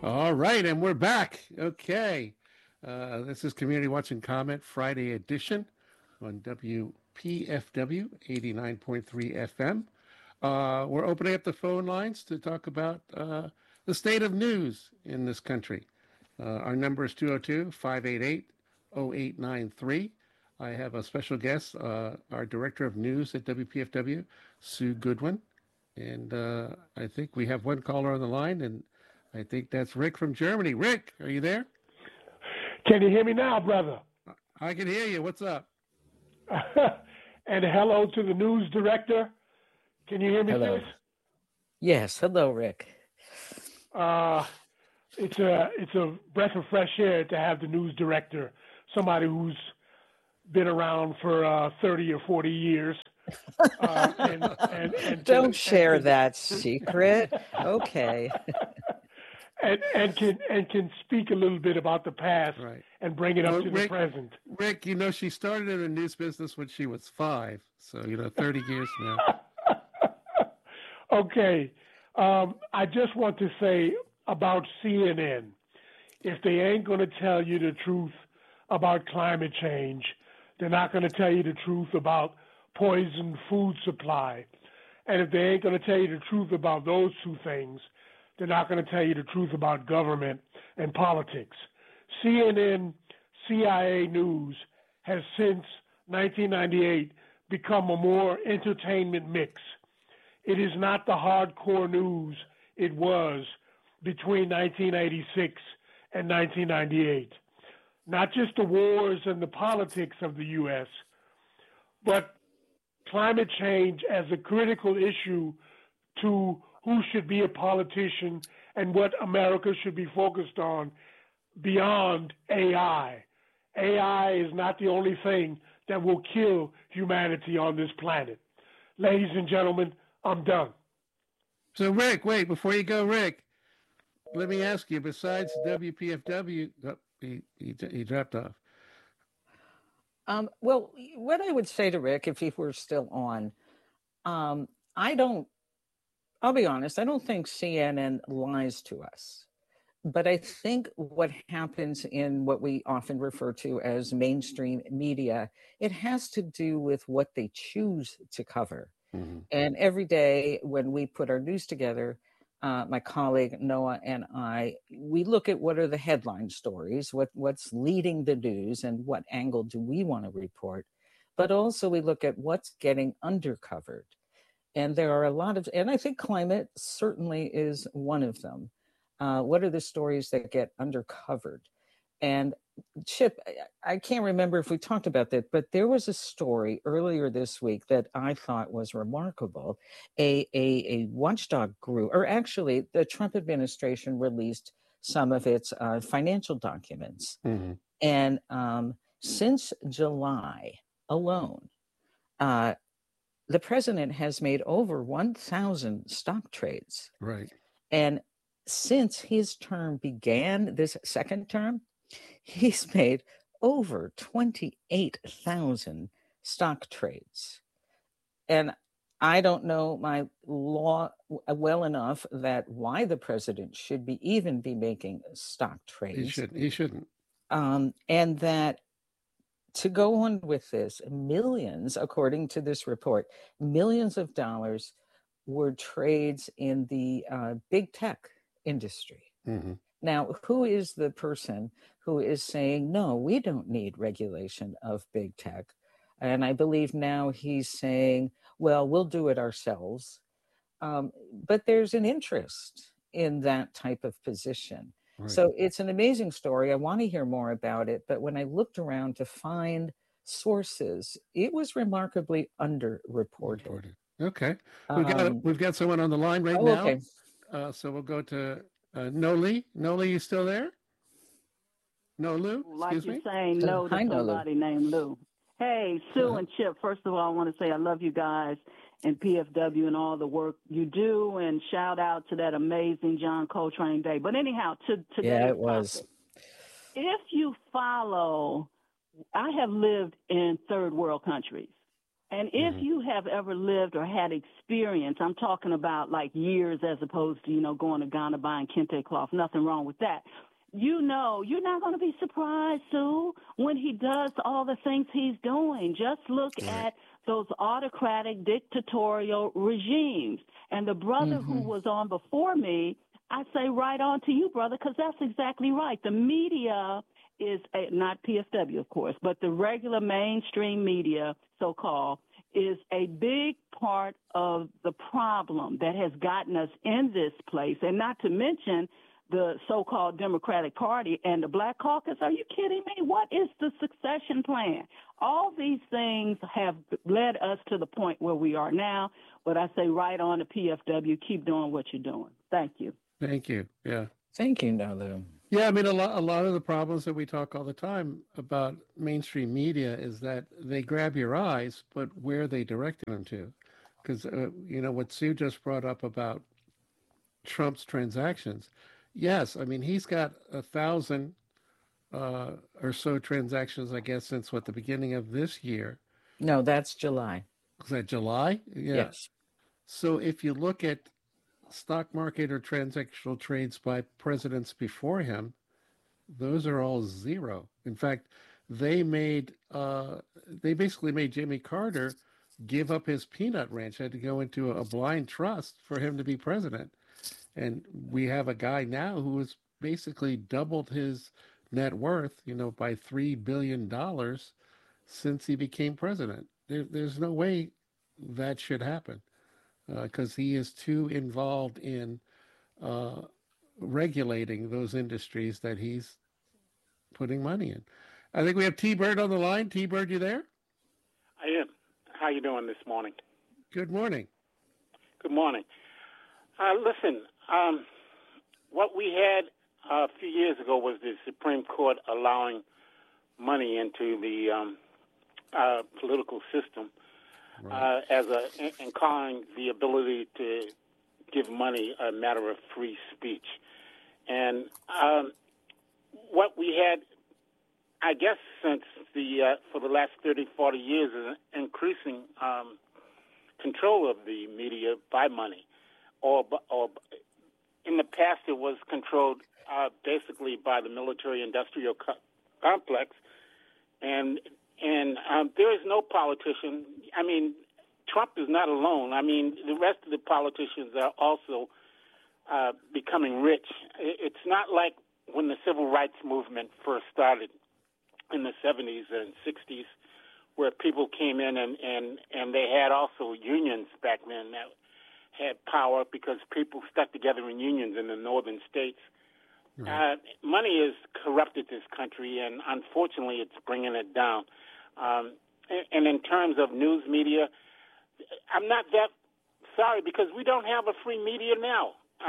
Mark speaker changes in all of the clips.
Speaker 1: All right, and we're back. Okay. This is Community Watch and Comment Friday edition on WPFW 89.3 FM. We're opening up the phone lines to talk about the state of news in this country. Our number is 202-588-0893. I have a special guest, our Director of News at WPFW, Sue Goodwin. And I think we have one caller on the line, and I think that's Rick from Germany. Rick, are you there?
Speaker 2: Can you hear me now, brother?
Speaker 1: I can hear you. What's up?
Speaker 2: And hello to the news director. Can you hear me,
Speaker 3: Hello.
Speaker 2: sis?
Speaker 3: Yes. Hello, Rick.
Speaker 2: It's a breath of fresh air to have the news director, somebody who's been around for 30 or 40 years.
Speaker 3: Don't share that secret. Okay.
Speaker 2: and can speak a little bit about the past,
Speaker 1: Right.
Speaker 2: And bring it up to
Speaker 1: Rick,
Speaker 2: the present.
Speaker 1: Rick, she started in the news business when she was 5. So, 30 years now.
Speaker 2: Okay. I just want to say about CNN, if they ain't going to tell you the truth about climate change, they're not going to tell you the truth about poisoned food supply. And if they ain't going to tell you the truth about those two things, they're not going to tell you the truth about government and politics. CNN, CIA News has since 1998 become a more entertainment mix. It is not the hardcore news it was between 1986 and 1998. Not just the wars and the politics of the U.S., but climate change as a critical issue to who should be a politician and what America should be focused on beyond AI. AI is not the only thing that will kill humanity on this planet. Ladies and gentlemen, I'm done.
Speaker 1: So, Rick, wait, before you go, Rick, let me ask you, besides WPFW, he dropped off.
Speaker 3: Well, what I would say to Rick, if he were still on, I'll be honest, I don't think CNN lies to us. But I think what happens in what we often refer to as mainstream media, it has to do with what they choose to cover. Mm-hmm. And every day when we put our news together, my colleague Noah and I, we look at what are the headline stories, what's leading the news, and what angle do we want to report. But also we look at what's getting undercovered. And there are a lot of, and I think climate certainly is one of them. What are the stories that get undercovered? And Chip, I can't remember if we talked about that, but there was a story earlier this week that I thought was remarkable. A watchdog group, or actually the Trump administration released some of its financial documents. Mm-hmm. And since July alone, the president has made over 1,000 stock trades.
Speaker 1: Right.
Speaker 3: And since his term began, this second term, he's made over 28,000 stock trades. And I don't know my law well enough that why the president should even be making stock trades.
Speaker 1: He shouldn't.
Speaker 3: And that to go on with this, millions, according to this report, millions of dollars were trades in the big tech industry. Mm-hmm. Now, who is the person who is saying, no, we don't need regulation of big tech? And I believe now he's saying, well, we'll do it ourselves. But there's an interest in that type of position. Right. So it's an amazing story. I want to hear more about it. But when I looked around to find sources, it was remarkably underreported.
Speaker 1: Okay. We've got someone on the line right now.
Speaker 3: Okay.
Speaker 1: So we'll go to Noli. Noli, you still there? Nolu?
Speaker 4: Like you're saying no to somebody named Lou. Hey, Sue and Chip, first of all, I want to say I love you guys and PFW and all the work you do, and shout out to that amazing John Coltrane Day. But anyhow, today
Speaker 3: it was.
Speaker 4: If you follow, I have lived in third world countries. And if you have ever lived or had experience, I'm talking about like years as opposed to, going to Ghana buying kente cloth, nothing wrong with that. You're not going to be surprised, Sue, when he does all the things he's doing. Just look at those autocratic, dictatorial regimes. And the brother who was on before me, I say right on to you, brother, because that's exactly right. The media is not PFW, of course, but the regular mainstream media, so-called, is a big part of the problem that has gotten us in this place. And not to mention the so-called Democratic Party and the Black Caucus. Are you kidding me? What is the succession plan? All these things have led us to the point where we are now. But I say right on to PFW, keep doing what you're doing. Thank you.
Speaker 1: Thank you. Yeah.
Speaker 3: Thank you, Nalu.
Speaker 1: Yeah, I mean, a lot of the problems that we talk all the time about mainstream media is that they grab your eyes, but where are they directing them to? Because, what Sue just brought up about Trump's transactions. Yes, I mean, he's got 1,000 or so transactions, I guess, since the beginning of this year.
Speaker 3: No, that's July.
Speaker 1: Is that July? Yeah.
Speaker 3: Yes.
Speaker 1: So if you look at stock market or transactional trades by presidents before him, those are all zero. In fact, they basically made Jimmy Carter give up his peanut ranch, had to go into a blind trust for him to be president. And we have a guy now who has basically doubled his net worth, by $3 billion since he became president. There's no way that should happen because he is too involved in regulating those industries that he's putting money in. I think we have T-Bird on the line. T-Bird, you there?
Speaker 5: I am. How you doing this morning?
Speaker 1: Good morning.
Speaker 5: Good morning. Listen, what we had a few years ago was the Supreme Court allowing money into the political system and calling the ability to give money a matter of free speech. And what we had, I guess, since for the last 30, 40 years is increasing control of the media by money. Or in the past, it was controlled basically by the military-industrial complex, and there is no politician. I mean, Trump is not alone. I mean, the rest of the politicians are also becoming rich. It's not like when the civil rights movement first started in the 70s and 60s, where people came in and they had also unions back then that had power because people stuck together in unions in the northern states. Right. Money has corrupted this country, and unfortunately, it's bringing it down. And in terms of news media, I'm not that sorry because we don't have a free media now.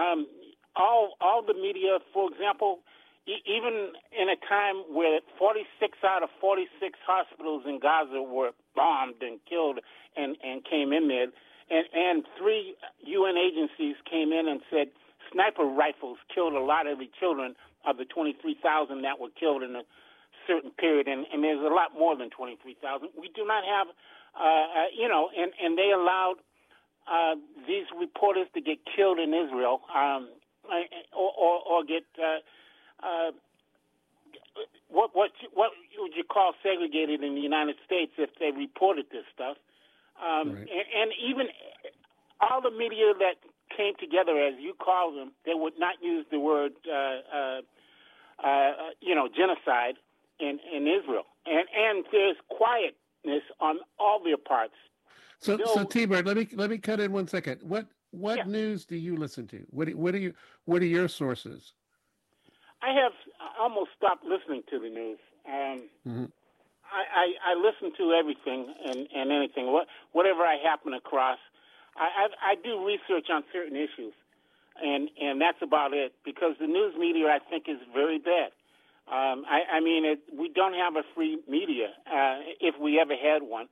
Speaker 5: All the media, for example, even in a time where 46 out of 46 hospitals in Gaza were bombed and killed and came in there, and 3 UN agencies came in and said sniper rifles killed a lot of the children of the 23,000 that were killed in a certain period, and there's a lot more than 23,000. We do not have, and they allowed these reporters to get killed in Israel or get what would you call segregated in the United States if they reported this stuff. Right. And even all the media that came together, as you call them, they would not use the word, genocide in Israel. And there's quietness on all their parts.
Speaker 1: So T-Bird, let me cut in 1 second. What news do you listen to? What are your sources?
Speaker 5: I have almost stopped listening to the news. I listen to everything and anything, whatever I happen across. I do research on certain issues, and that's about it, because the news media, I think, is very bad. We don't have a free media, if we ever had one.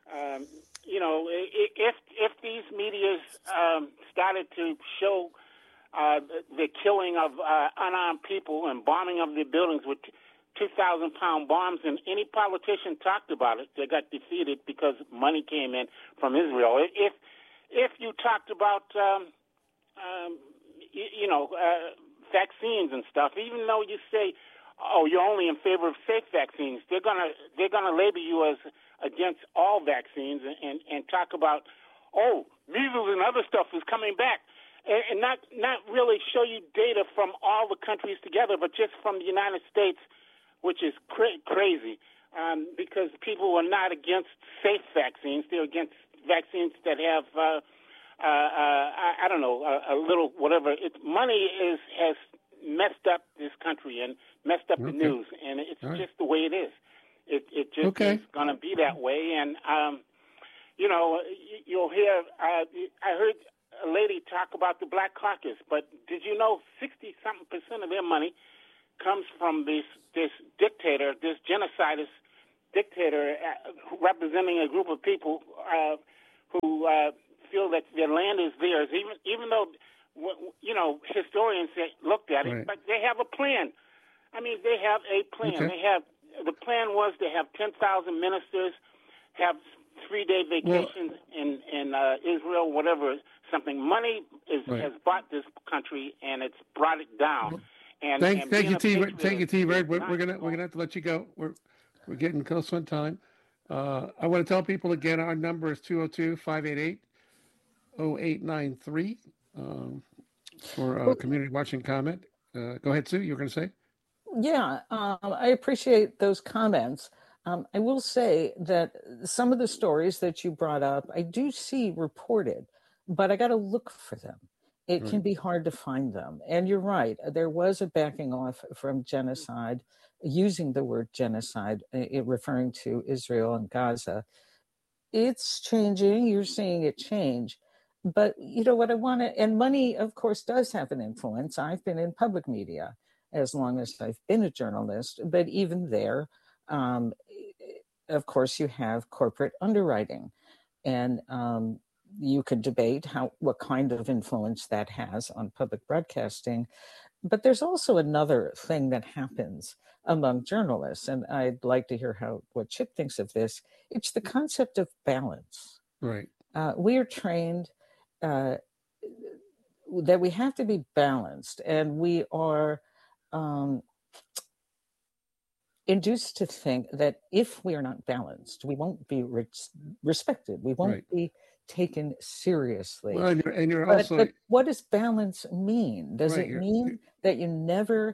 Speaker 5: If these medias started to show the killing of unarmed people and bombing of the buildings, 2,000-pound bombs, and any politician talked about it, they got defeated because money came in from Israel. If you talked about, vaccines and stuff, even though you say, oh, you're only in favor of safe vaccines, they're gonna label you as against all vaccines and talk about, oh, measles and other stuff is coming back. And not really show you data from all the countries together, but just from the United States, which is crazy, because people are not against safe vaccines. They're against vaccines that have, a little whatever. Money has messed up this country and messed up the news, and it's just the way it is. It just is going to be that way. And, you'll hear, I heard a lady talk about the Black Caucus, but did you know 60-something% of their money comes from this dictator, this genocidist dictator representing a group of people who feel that their land is theirs, even though, historians looked at it, but they have a plan. I mean, they have a plan. The plan was to have 10,000 ministers, have 3-day vacations in Israel, whatever, something. Money has bought this country, and it's brought it down.
Speaker 1: Thank you, T. Red. We're gonna have to let you go. We're getting close on time. I want to tell people again, our number is 202-588-0893 for community watching comment. Go ahead, Sue. You were going to say?
Speaker 3: Yeah, I appreciate those comments. I will say that some of the stories that you brought up, I do see reported, but I got to look for them. It can be hard to find them. And you're right. There was a backing off from genocide, using the word genocide, referring to Israel and Gaza. It's changing. You're seeing it change. But you know what I want to, and money, of course, does have an influence. I've been in public media as long as I've been a journalist, but even there, of course, you have corporate underwriting, and you could debate what kind of influence that has on public broadcasting. But there's also another thing that happens among journalists, and I'd like to hear what Chip thinks of this. It's the concept of balance.
Speaker 1: Right.
Speaker 3: We are trained that we have to be balanced, and we are induced to think that if we are not balanced, we won't be respected. We won't be taken seriously.
Speaker 1: Well, and you're also.
Speaker 3: But what does balance mean? Does it mean that you never,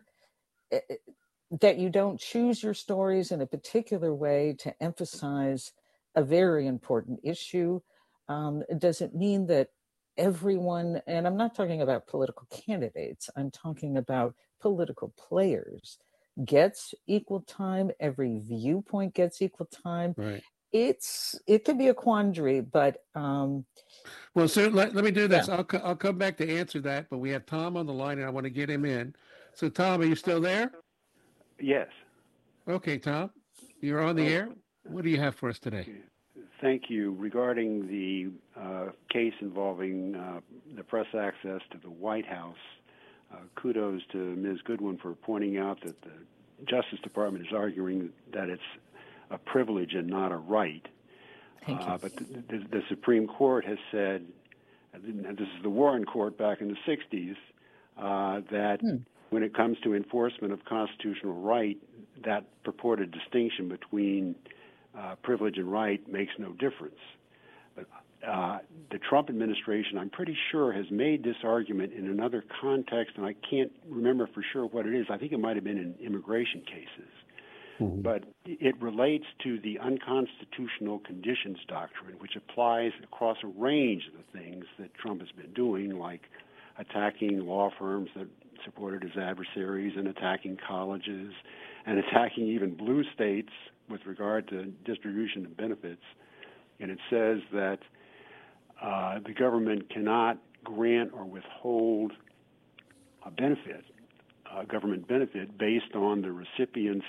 Speaker 3: that you don't choose your stories in a particular way to emphasize a very important issue? Does it mean that everyone, and I'm not talking about political candidates, I'm talking about political players, gets equal time, every viewpoint gets equal time?
Speaker 1: Right.
Speaker 3: It could be a quandary, but
Speaker 1: well, so let me do this. I'll come back to answer that, but we have Tom on the line, and I want to get him in. So, Tom, are you still there?
Speaker 6: Yes.
Speaker 1: Okay, Tom, you're on the air. What do you have for us today?
Speaker 6: Thank you. Regarding the case involving the press access to the White House, kudos to Ms. Goodwin for pointing out that the Justice Department is arguing that it's a privilege and not a right. But the Supreme Court has said, and this is the Warren Court back in the 60s, that when it comes to enforcement of constitutional right, that purported distinction between privilege and right makes no difference. But the Trump administration, I'm pretty sure, has made this argument in another context, and I can't remember for sure what it is. I think it might have been in immigration cases. Mm-hmm. But it relates to the unconstitutional conditions doctrine, which applies across a range of the things that Trump has been doing, like attacking law firms that supported his adversaries and attacking colleges and attacking even blue states with regard to distribution of benefits. And it says that the government cannot grant or withhold a benefit, a government benefit, based on the recipient's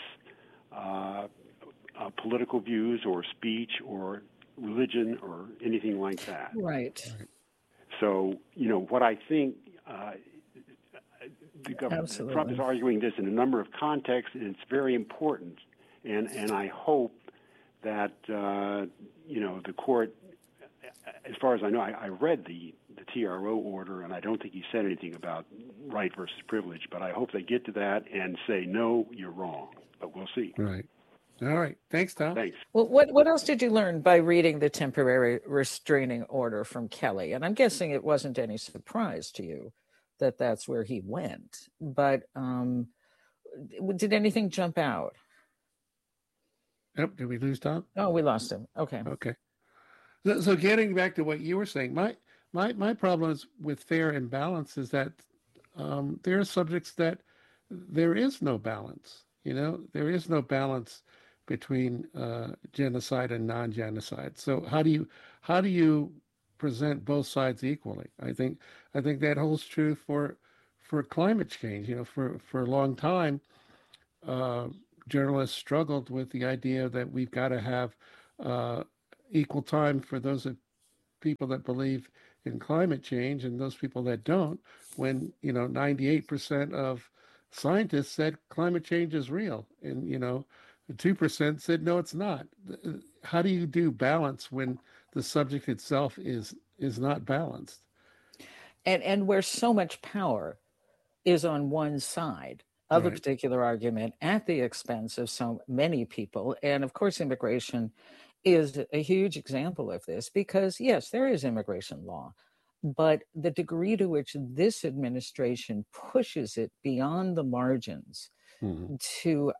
Speaker 6: political views or speech or religion or anything like that.
Speaker 3: Right.
Speaker 6: So, what I think Trump is arguing this in a number of contexts, and it's very important. And I hope that the court, as far as I know, I read the TRO order, and I don't think he said anything about right versus privilege. But I hope they get to that and say, no, you're wrong. But we'll see.
Speaker 1: Right. All right. Thanks, Tom.
Speaker 6: Thanks.
Speaker 3: Well, what else did you learn by reading the temporary restraining order from Kelly? And I'm guessing it wasn't any surprise to you that that's where he went. But did anything jump out?
Speaker 1: Yep. Did we lose Tom?
Speaker 3: Oh, we lost him. Okay.
Speaker 1: So getting back to what you were saying, my problems with fair and balance is that there are subjects that there is no balance. There is no balance between genocide and non-genocide. So how do you present both sides equally? I think that holds true for climate change. For a long time, journalists struggled with the idea that we've got to have equal time for those people that believe in climate change and those people that don't. When 98% of scientists said climate change is real, and 2% said no, it's not. How do you do balance when the subject itself is not balanced? And
Speaker 3: where so much power is on one side of a particular argument at the expense of so many people. And of course, immigration is a huge example of this, because yes, there is immigration law, but the degree to which this administration pushes it beyond the margins to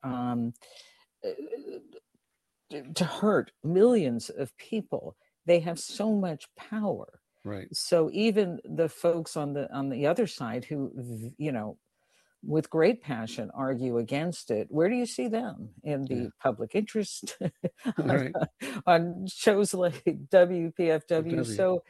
Speaker 3: hurt millions of people, they have so much power.
Speaker 1: Right.
Speaker 3: So even the folks on the other side who, with great passion argue against it, where do you see them in the public interest on shows like WPFW? So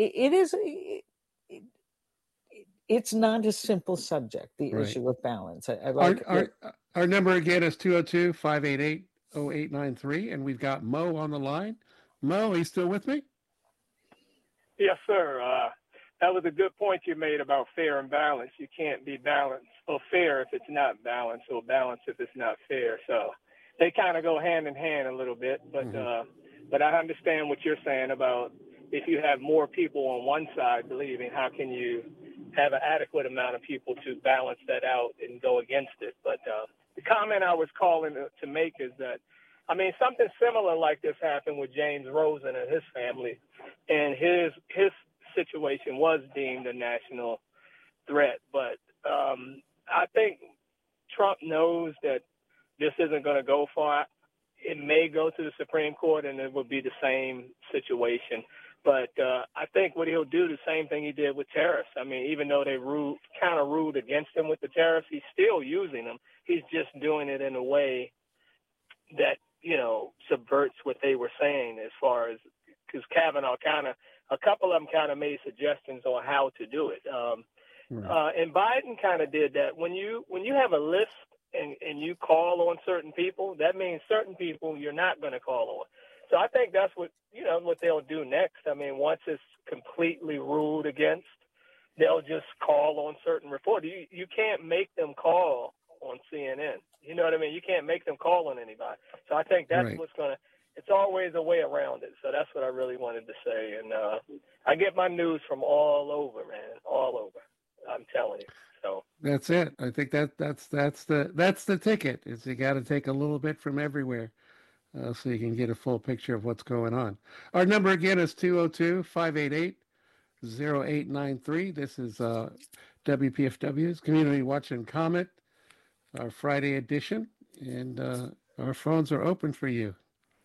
Speaker 3: it's not a simple subject, the issue of balance.
Speaker 1: Our number again is 202-588-0893, and we've got Mo on the line. Mo, are you still with me?
Speaker 7: Yes, sir. That was a good point you made about fair and balance. You can't be balanced or fair if it's not balanced, or balanced if it's not fair. So they kind of go hand in hand a little bit. But I understand what you're saying about if you have more people on one side believing, how can you have an adequate amount of people to balance that out and go against it? But the comment I was calling to make is that, something similar like this happened with James Rosen and his family, and his situation was deemed a national threat. But I think Trump knows that this isn't going to go far. It may go to the Supreme Court, and it will be the same situation. But I think what he'll do, the same thing he did with tariffs. Even though they kind of ruled against him with the tariffs, he's still using them. He's just doing it in a way that, subverts what they were saying, as far as, because Kavanaugh a couple of them kind of made suggestions on how to do it. And Biden kind of did that. When you have a list and you call on certain people, that means certain people you're not going to call on. So I think that's what they'll do next. Once it's completely ruled against, they'll just call on certain reporters. You can't make them call on CNN. You know what I mean? You can't make them call on anybody. So I think that's what's going to, it's always a way around it. So that's what I really wanted to say. And I get my news from all over, man, all over. I'm telling you. So
Speaker 1: that's it. I think that's the ticket. Is you got to take a little bit from everywhere, so you can get a full picture of what's going on. Our number again is 202-588-0893. This is WPFW's Community Watch and Comment, our Friday edition, and our phones are open for you.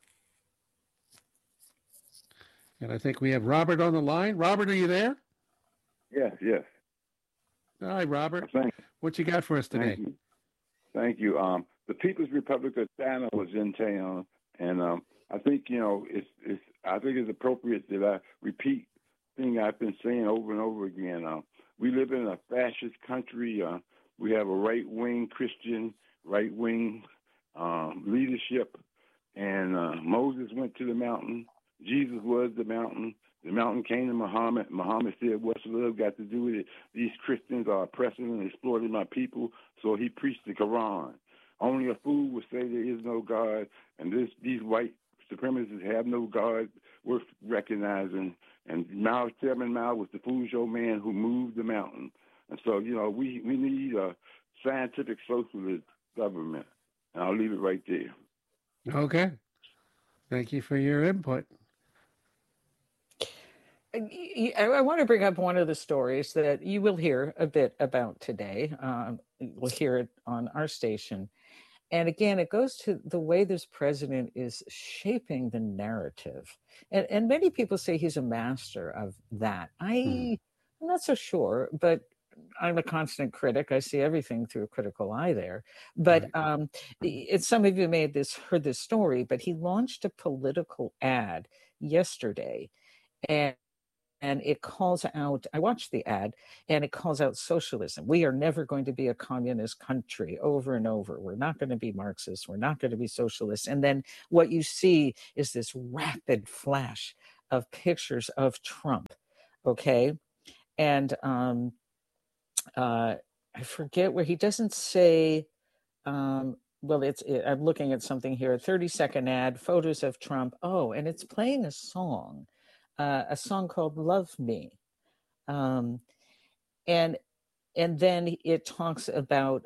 Speaker 1: And I think we have Robert on the line. Robert, are you there?
Speaker 8: Yes.
Speaker 1: Hi, Robert.
Speaker 8: Thanks.
Speaker 1: What you got for us today?
Speaker 8: Thank you. The People's Republic of China was in town, and I think it's appropriate that I repeat thing I've been saying over and over again. We live in a fascist country. We have a right-wing Christian, right-wing leadership, and Moses went to the mountain. Jesus was the mountain. The mountain came to Muhammad. Muhammad said, what's love got to do with it? These Christians are oppressing and exploiting my people. So he preached the Quran. Only a fool would say there is no God, and these white supremacists have no God worth recognizing. And Chairman Mao was the Fuzhou man who moved the mountain. And so, we need a scientific socialist government. And I'll leave it right there.
Speaker 1: Okay. Thank you for your input.
Speaker 3: I want to bring up one of the stories that you will hear a bit about today. We'll hear it on our station. And again, it goes to the way this president is shaping the narrative. And many people say he's a master of that. I'm not so sure, but I'm a constant critic. I see everything through a critical eye there. But some of you may have heard this story, but he launched a political ad yesterday. And it calls out, I watched the ad, and it calls out socialism. We are never going to be a communist country, over and over. We're not going to be Marxists. We're not going to be socialists. And then what you see is this rapid flash of pictures of Trump, okay? And I forget where he doesn't say, I'm looking at something here, a 30-second ad, photos of Trump. Oh, and it's playing a song called Love Me. And then it talks about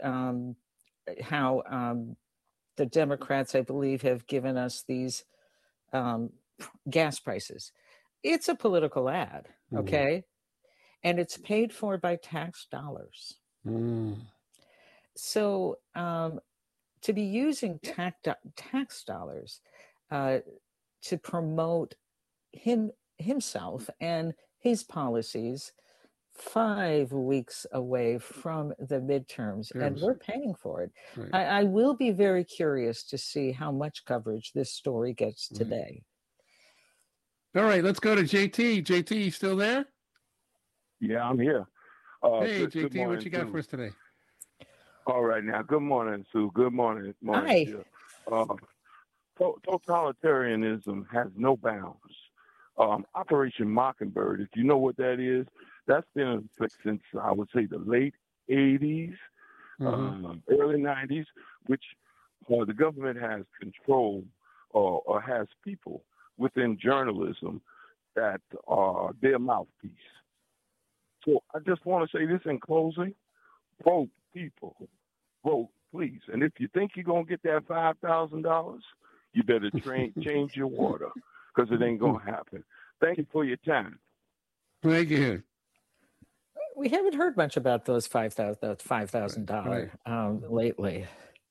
Speaker 3: how the Democrats, I believe, have given us these gas prices. It's a political ad, okay? And it's paid for by tax dollars. So to be using tax dollars to promote himself and his policies 5 weeks away from the midterms, and we're paying for it. Right. I will be very curious to see how much coverage this story gets today.
Speaker 1: All right, let's go to JT. JT, you still there?
Speaker 9: Yeah, I'm here.
Speaker 1: Hey, JT, good morning, what you got for us today?
Speaker 9: All right, now, good morning, Sue. Good morning.
Speaker 3: Hi.
Speaker 9: Totalitarianism has no bounds. Operation Mockingbird, if you know what that is, that's been in effect since, I would say, the late 80s, early 90s, which the government has control or has people within journalism that are their mouthpiece. So I just want to say this in closing. Vote, people. Vote, please. And if you think you're going to get that $5,000, you better change your water, because it ain't going to happen. Thank you for your time.
Speaker 1: Thank you.
Speaker 3: We haven't heard much about those $5,000 lately.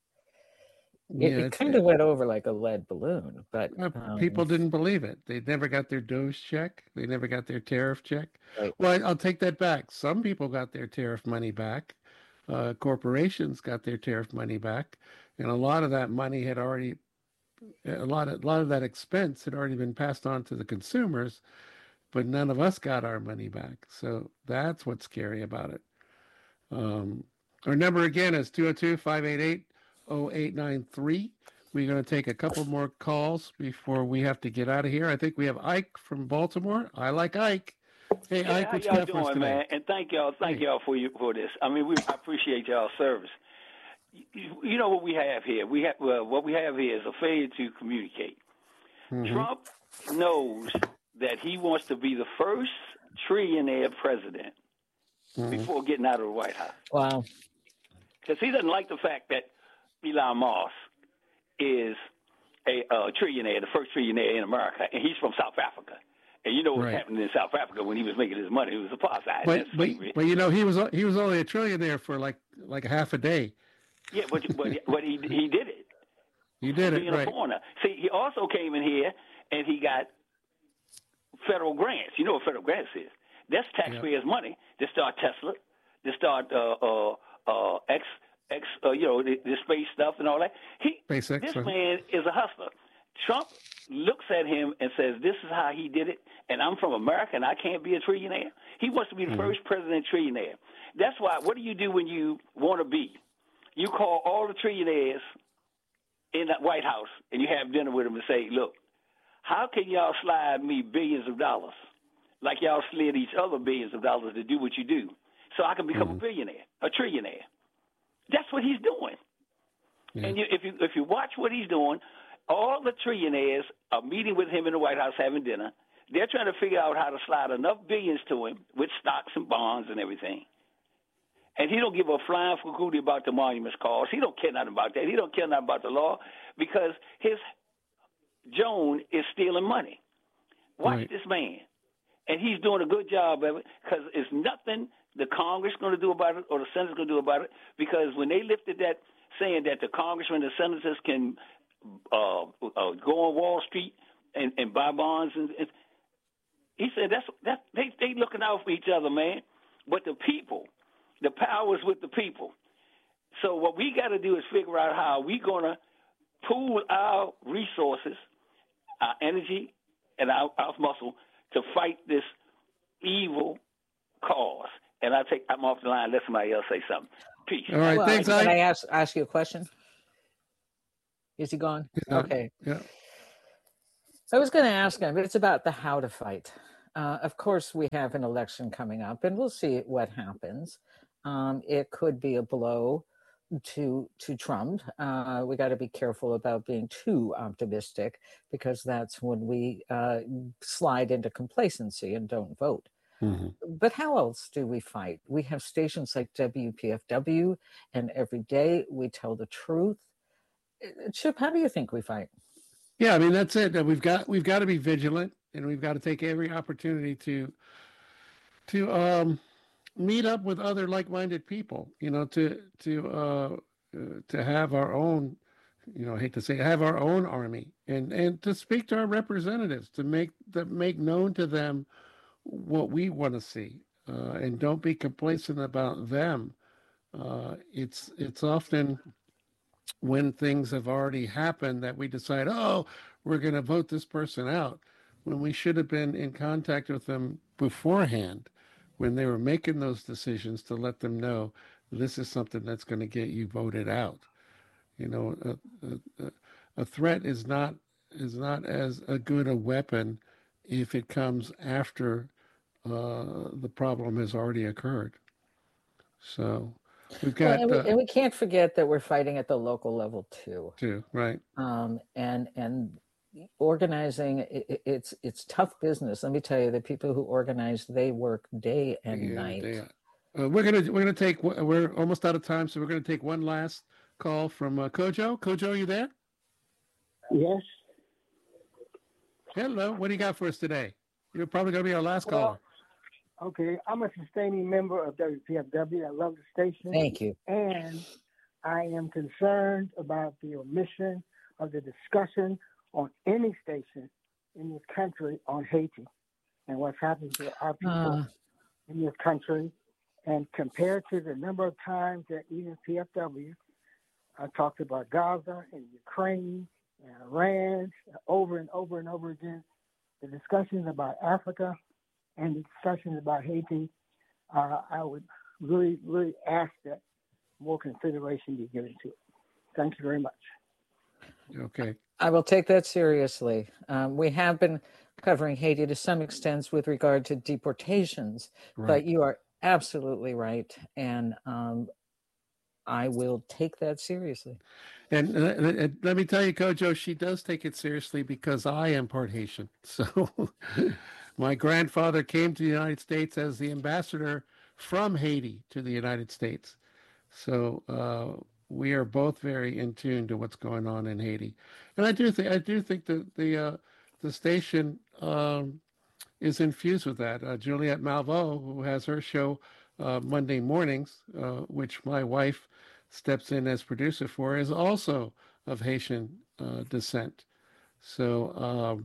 Speaker 3: It kind of went over like a lead balloon, but
Speaker 1: people didn't believe it. They never got their DOGE check. They never got their tariff check. Right. Well, I'll take that back. Some people got their tariff money back. Corporations got their tariff money back, and a lot of that money had already, a lot of that expense had already been passed on to the consumers, but none of us got our money back. So that's what's scary about it. Our number again is 202-588-0893. We're going to take a couple more calls before we have to get out of here. I think we have Ike from Baltimore. I like Ike. Hey, Ike, what's
Speaker 10: how y'all doing, man? And thank y'all for this. I mean, I appreciate y'all's service. You know what we have here? What we have here is a failure to communicate. Trump knows that he wants to be the first trillionaire president before getting out of the White House.
Speaker 3: Wow.
Speaker 10: Because he doesn't like the fact that Elon Musk is a trillionaire, the first trillionaire in America, and he's from South Africa. And you know what happened in South Africa when he was making his money? It was apartheid.
Speaker 1: But you know, he was only a trillionaire for like a half a day.
Speaker 10: Yeah, but he did it.
Speaker 1: He did it, right.
Speaker 10: See, he also came in here and he got federal grants. You know what federal grants is? That's taxpayers' money to start Tesla, to start the space stuff and all that. This man is a hustler. Trump looks at him and says, this is how he did it, and I'm from America, and I can't be a trillionaire. He wants to be the first president trillionaire. That's why, what do you do when you want to be? You call all the trillionaires in the White House, and you have dinner with them and say, look, how can y'all slide me billions of dollars like y'all slid each other billions of dollars to do what you do, so I can become a billionaire, a trillionaire. That's what he's doing. Yeah. And if you watch what he's doing, all the trillionaires are meeting with him in the White House having dinner. They're trying to figure out how to slide enough billions to him with stocks and bonds and everything. And he don't give a flying fucooty about the monuments cause. He don't care nothing about that. He don't care nothing about the law because his Joan is stealing money. Watch this man. And he's doing a good job of it because it's nothing the Congress going to do about it or the Senate's going to do about it, because when they lifted that, saying that the congressmen and the senators can go on Wall Street and buy bonds, and he said they looking out for each other, man. But the people, the power is with the people. So what we got to do is figure out how we going to pool our resources, our energy, and our muscle to fight this evil cause. And I'm off the line. Let somebody else say something. Peace.
Speaker 1: All right, thanks.
Speaker 3: Can I ask you a question? Is he gone? Okay.
Speaker 1: Yeah.
Speaker 3: I was going to ask him, but it's about the how to fight. Of course, we have an election coming up, and we'll see what happens. It could be a blow to Trump. We got to be careful about being too optimistic, because that's when we slide into complacency and don't vote. Mm-hmm. But how else do we fight? We have stations like WPFW, and every day we tell the truth. Chip, how do you think we fight?
Speaker 1: Yeah, I mean, that's it. We've got to be vigilant, and we've got to take every opportunity to meet up with other like-minded people. You know, to have our own, I hate to say, have our own army, and to speak to our representatives, to make known to them what we want to see, and don't be complacent about them. It's often when things have already happened that we decide, we're going to vote this person out, when we should have been in contact with them beforehand, when they were making those decisions, to let them know this is something that's going to get you voted out. A threat is not as a good a weapon if it comes after the problem has already occurred. So we've got,
Speaker 3: and we can't forget that we're fighting at the local level too.
Speaker 1: Right.
Speaker 3: And organizing, it's tough business. Let me tell you, the people who organize, they work day and night. We're
Speaker 1: almost out of time, so we're gonna take one last call from Kojo. Kojo, are you there?
Speaker 11: Yes.
Speaker 1: Hello. What do you got for us today? You're probably gonna be our last caller.
Speaker 11: Okay, I'm a sustaining member of WPFW. I love the station.
Speaker 3: Thank you.
Speaker 11: And I am concerned about the omission of the discussion on any station in this country on Haiti and what's happening to our people in this country. And compared to the number of times that even PFW talked about Gaza and Ukraine and Iran over and over and over again, the discussions about Africa and the discussions about Haiti, I would really, really ask that more consideration be given to it. Thank you very much.
Speaker 1: Okay.
Speaker 3: I will take that seriously. We have been covering Haiti to some extent with regard to deportations, but you are absolutely right. And I will take that seriously.
Speaker 1: And let me tell you, Kojo, she does take it seriously because I am part Haitian. So my grandfather came to the United States as the ambassador from Haiti to the United States. So we are both very in tune to what's going on in Haiti. And I do think that the station is infused with that. Juliette Malveaux, who has her show Monday mornings, which my wife steps in as producer for, is also of Haitian descent. So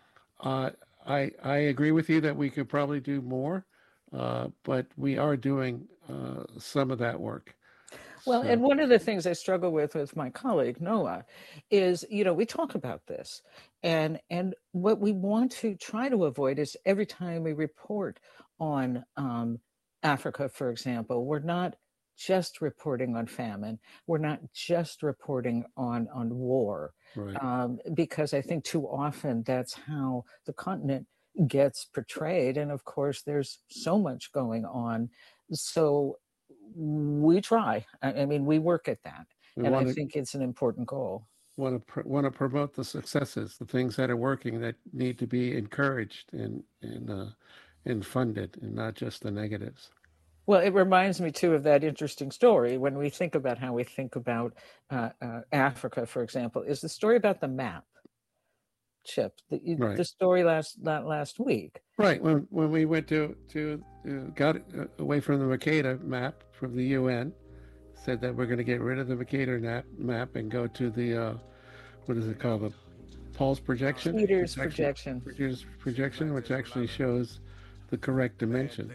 Speaker 1: I agree with you that we could probably do more, but we are doing some of that work.
Speaker 3: Well, and one of the things I struggle with my colleague, Noah, is, we talk about this. And what we want to try to avoid is every time we report on Africa, for example, we're not just reporting on famine. We're not just reporting on war.
Speaker 1: Right.
Speaker 3: Because I think too often that's how the continent gets portrayed. And of course, there's so much going on. So we try. I mean, we work at that. And I think it's an important goal.
Speaker 1: Want to promote the successes, the things that are working that need to be encouraged and funded, and not just the negatives.
Speaker 3: Well, it reminds me too of that interesting story when we think about how we think about Africa, for example, is the story about the map. Chip, the story last week.
Speaker 1: Right, when we went to got away from the Mercator map from the UN, said that we're going to get rid of the Mercator map and go to the what is it called, the Paul's projection?
Speaker 3: Peters projection.
Speaker 1: Peters projection, which actually shows the correct dimensions.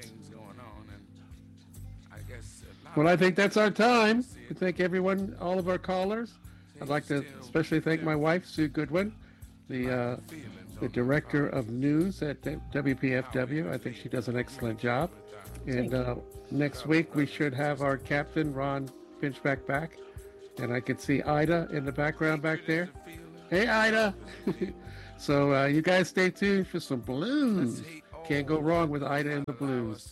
Speaker 1: Well, I think that's our time. I thank everyone, all of our callers. I'd like to especially thank my wife, Sue Goodwin, the director of news at WPFW. I think she does an excellent job. And next week we should have our captain, Ron Pinchback, back. And I could see Ida in the background back there. Hey, Ida. So you guys stay tuned for some blues. Can't go wrong with Ida and the blues.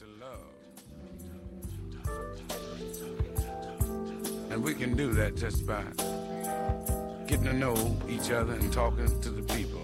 Speaker 12: And we can do that just by getting to know each other and talking to the people.